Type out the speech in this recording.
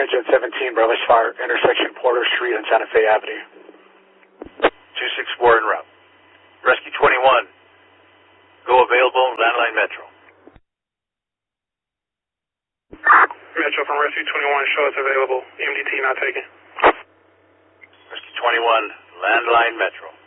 Jet 17, Bravo Fire, intersection Porter Street and Santa Fe Avenue. 264 en route. Rescue 21, go available, landline Metro. Metro from Rescue 21, show us available, MDT not taken. Rescue 21, landline Metro.